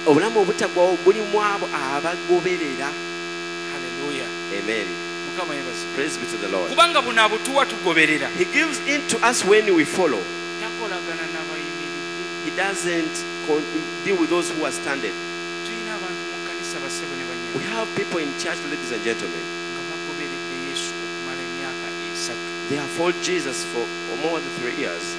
obulamu obutaggwawo bulimu abo abagoberera. Hallelujah. Amen. Mukama yebazi. Praise be to the Lord. Kubanga buno abutuwa tugoberera. He gives in to us when we follow. Takolagana n'abayimiridde. He doesn't deal with those who are standing. Tulina abantu mu kanisa basebo ne banyama. We have people in church, ladies and gentlemen. Nga bagoberedde Yesu okumala emyaka 3. They have followed Jesus for more than 3 years.